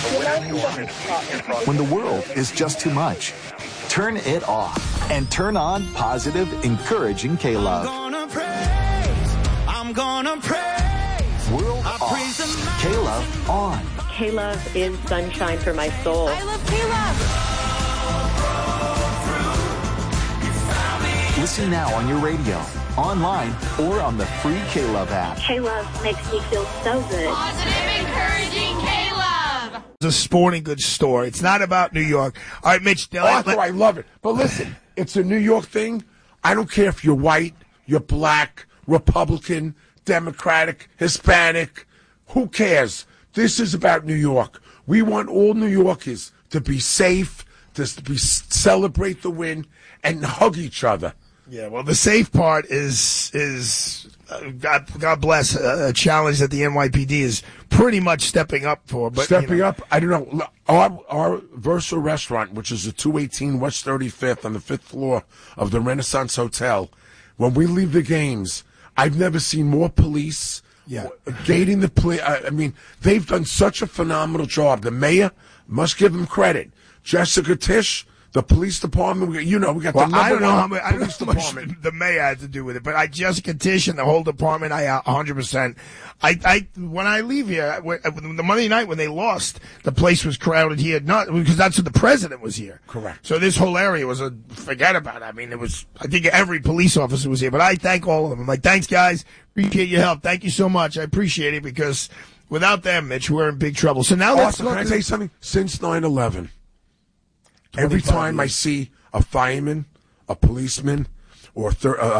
When the world is just too much, turn it off and turn on positive, encouraging K-Love. I'm gonna praise. World off. K-Love on. K-Love is sunshine for my soul. I love K-Love. Listen now on your radio, online, or on the free K-Love app. K-Love makes me feel so good. Positive, encouraging K-Love. It's a sporting goods store. It's not about New York. All right, Mitch. Arthur, I love it. But listen, it's a New York thing. I don't care if you're white, you're black, Republican, Democratic, Hispanic. Who cares? This is about New York. We want all New Yorkers to be safe, to celebrate the win, and hug each other. Yeah, well, the safe part is God bless, a challenge that the NYPD is pretty much stepping up for. But stepping up, I don't know. Our Versa restaurant, which is at 218 West 35th on the 5th floor of the Renaissance Hotel, when we leave the games, I've never seen more police gating the play. I mean, they've done such a phenomenal job. The mayor must give them credit. Jessica Tisch, the police department, we got the number I don't know how police much department. the mayor had to do with it, but Jessica Tisch and the whole department, 100%. When I leave here, the Monday night when they lost, the place was crowded here, not because that's when the president was here. Correct. So this whole area was forget about it. I mean, I think every police officer was here, but I thank all of them. I'm like, thanks guys, appreciate your help. Thank you so much. I appreciate it because without them, Mitch, we're in big trouble. So now let's Can I tell you something? Since 9/11. Every time I see a fireman, a policeman, or a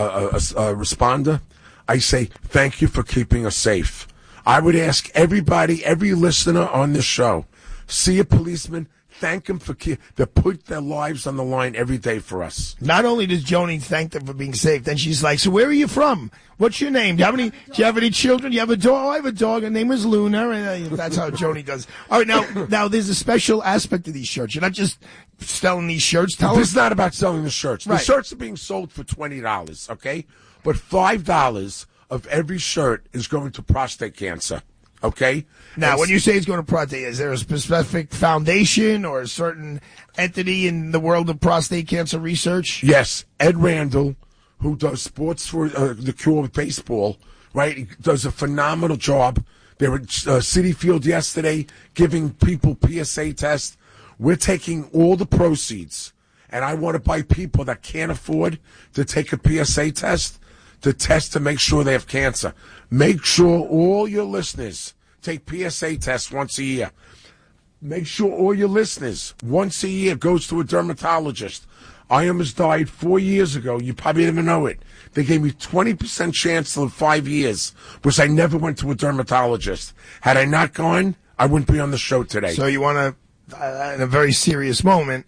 responder, I say, thank you for keeping us safe. I would ask everybody, every listener on this show, see a policeman, thank them they put their lives on the line every day for us. Not only does Joni thank them for being safe, then she's like, so where are you from? What's your name? Do you have any children? Do you have a dog? Oh, I have a dog. Her name is Luna. And that's how Joni does. All right, now there's a special aspect to these shirts. You're not just selling these shirts. This is not about selling the shirts. Right. The shirts are being sold for $20, okay? But $5 of every shirt is going to prostate cancer. Okay. Now, when you say it's going to prostate, is there a specific foundation or a certain entity in the world of prostate cancer research? Yes, Ed Randall, who does sports for the Cure with baseball, right? He does a phenomenal job. They were at Citi Field yesterday giving people PSA tests. We're taking all the proceeds, and I want to buy people that can't afford to take a PSA test to make sure they have cancer. Make sure all your listeners take PSA tests once a year. Make sure all your listeners once a year goes to a dermatologist. I almost died 4 years ago. You probably didn't even know it. They gave me 20% chance to live 5 years because I never went to a dermatologist. Had I not gone, I wouldn't be on the show today. So you want to, in a very serious moment,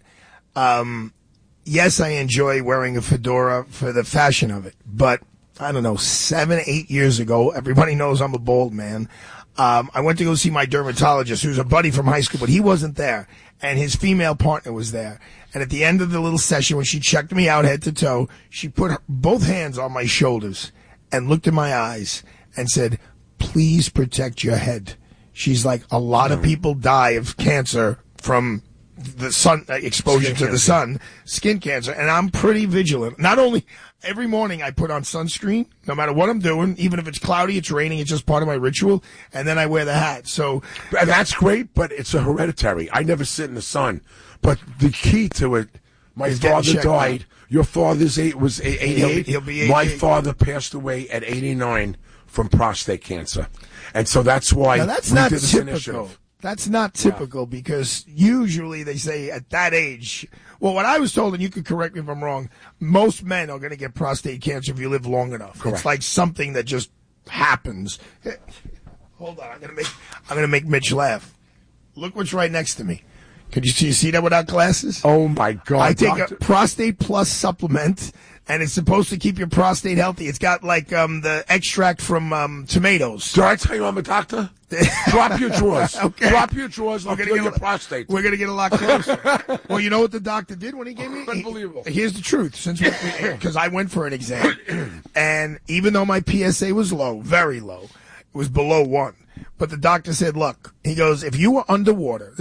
yes, I enjoy wearing a fedora for the fashion of it, but I don't know, 7-8 years ago, everybody knows I'm a bald man. I went to go see my dermatologist, who's a buddy from high school, but he wasn't there, and his female partner was there. And at the end of the little session, when she checked me out head to toe, she put both hands on my shoulders and looked in my eyes and said, please protect your head. She's like, a lot of people die of cancer from the sun exposure to the sun, skin cancer, and I'm pretty vigilant. Not only every morning I put on sunscreen, no matter what I'm doing, even if it's cloudy, it's raining, it's just part of my ritual, and then I wear the hat. So that's great, but it's a hereditary. I never sit in the sun. But the key to it, my father died. Your father's was 88. He'll be 88. My father passed away at 89 from prostate cancer, and so that's why now that's we not did this typical. initiative. That's not typical because usually they say at that age, well, what I was told, and you could correct me if I'm wrong, most men are going to get prostate cancer if you live long enough. Correct. It's like something that just happens. Hold on, I'm going to make Mitch laugh. Look what's right next to me. Could you see that without glasses? Oh my God! I take a Prostate Plus supplement, and it's supposed to keep your prostate healthy. It's got like the extract from tomatoes. Did I tell you I'm a doctor? Drop your drawers. Okay. Drop your drawers. I'll kill your prostate. We're going to get a lot closer. Well, you know what the doctor did when he gave me? Unbelievable. Here's the truth, because I went for an exam, and even though my PSA was low, very low, it was below 1. But the doctor said, look, he goes, if you were underwater,